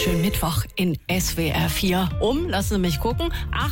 Schönen Mittwoch in SWR 4 lassen Sie mich gucken,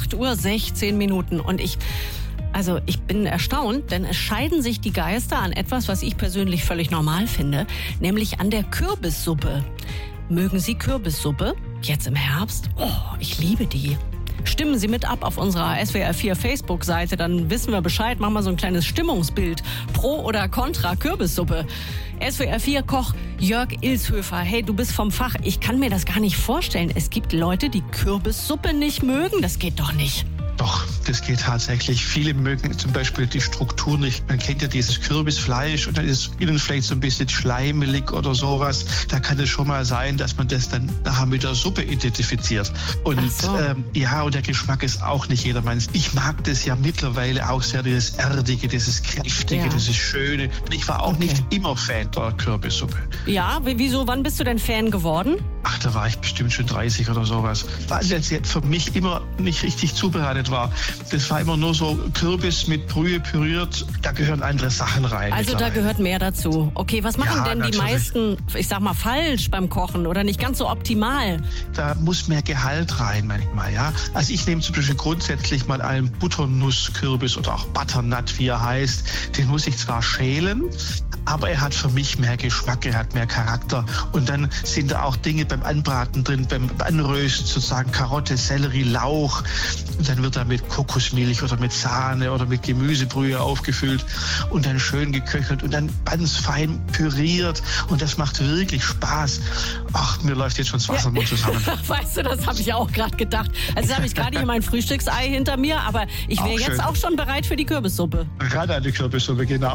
8:16 Uhr. Und ich bin erstaunt, denn es scheiden sich die Geister an etwas, was ich persönlich völlig normal finde, nämlich an der Kürbissuppe. Mögen Sie Kürbissuppe? Jetzt im Herbst? Oh, ich liebe die. Stimmen Sie mit ab auf unserer SWR 4 Facebook-Seite, dann wissen wir Bescheid. Machen wir so ein kleines Stimmungsbild. Pro oder contra Kürbissuppe. SWR 4 Koch Jörg Ilshöfer. Hey, du bist vom Fach. Ich kann mir das gar nicht vorstellen. Es gibt Leute, die Kürbissuppe nicht mögen. Das geht doch nicht. Doch, das geht tatsächlich. Viele mögen zum Beispiel die Struktur nicht. Man kennt ja dieses Kürbisfleisch und dann ist es innen vielleicht so ein bisschen schleimelig oder sowas. Da kann es schon mal sein, dass man das dann nachher mit der Suppe identifiziert. Und und der Geschmack ist auch nicht jedermanns. Ich mag das ja mittlerweile auch sehr, dieses Erdige, dieses Kräftige, dieses Schöne. Ich war auch nicht immer Fan der Kürbissuppe. Ja, wieso? Wann bist du denn Fan geworden? Ach, da war ich bestimmt schon 30 oder sowas. Weil es jetzt für mich immer nicht richtig zubereitet war. Das war immer nur so Kürbis mit Brühe püriert. Da gehören andere Sachen rein. Also da gehört mehr dazu. Okay, was machen denn die meisten, ich sag mal, falsch beim Kochen oder nicht ganz so optimal? Da muss mehr Gehalt rein manchmal, ja. Also ich nehme zum Beispiel grundsätzlich mal einen Butternusskürbis oder auch Butternut, wie er heißt. Den muss ich zwar schälen, aber er hat für mich mehr Geschmack, er hat mehr Charakter. Und dann sind da auch Dinge beim Anbraten drin, beim Anrösten sozusagen Karotte, Sellerie, Lauch. Und dann wird er mit Kokosmilch oder mit Sahne oder mit Gemüsebrühe aufgefüllt und dann schön geköchelt und dann ganz fein püriert. Und das macht wirklich Spaß. Ach, mir läuft jetzt schon das Wasser im Mund zusammen. Weißt du, das habe ich auch gerade gedacht. Also jetzt habe ich gerade hier mein Frühstücksei hinter mir, aber ich wäre jetzt auch schon bereit für die Kürbissuppe. Gerade eine Kürbissuppe, genau.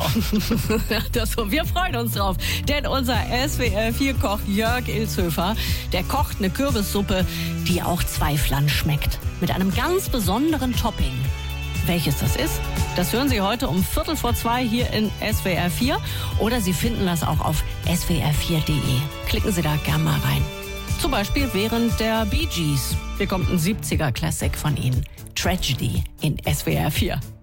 Wir freuen uns drauf, denn unser SWR 4-Koch Jörg Ilshöfer, der kocht eine Kürbissuppe, die auch Zweiflern schmeckt. Mit einem ganz besonderen Topping. Welches das ist, das hören Sie heute um 2:15 hier in SWR 4 oder Sie finden das auch auf swr4.de. Klicken Sie da gerne mal rein. Zum Beispiel während der Bee Gees. Hier kommt ein 70er-Classic von Ihnen. Tragedy in SWR 4.